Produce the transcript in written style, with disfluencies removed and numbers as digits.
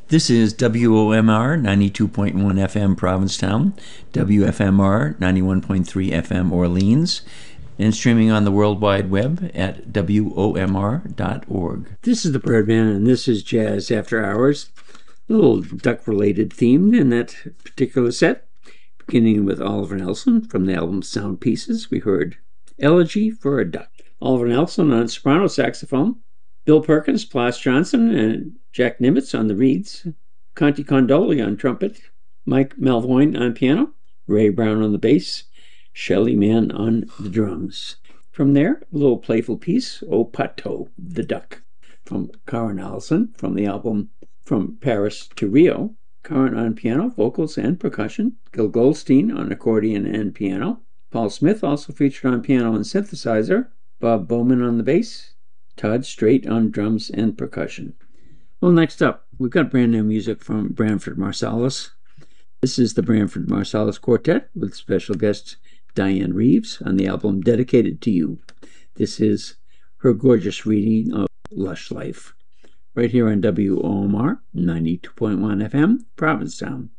This is WOMR 92.1 FM Provincetown, WFMR 91.3 FM Orleans, and streaming on the World Wide Web at WOMR.org. This is the Birdman, and this is Jazz After Hours. A little duck-related theme in that particular set. Beginning with Oliver Nelson from the album Sound Pieces, we heard Elegy for a Duck. Oliver Nelson on soprano saxophone, Bill Perkins, Plas Johnson, and Jack Nimitz on the reeds, Conti Condoli on trumpet, Mike Malvoine on piano, Ray Brown on the bass, Shelly Mann on the drums. From there, a little playful piece, O Pato, the Duck, from Karen Allison from the album From Paris to Rio. Karen on piano, vocals, and percussion, Gil Goldstein on accordion and piano, Paul Smith also featured on piano and synthesizer, Bob Bowman on the bass, Todd Strait on drums and percussion. Well, next up, we've got brand new music from Branford Marsalis. This is the Branford Marsalis Quartet with special guest Diane Reeves on the album Dedicated to You. This is her gorgeous reading of Lush Life, right here on WOMR 92.1 FM, Provincetown.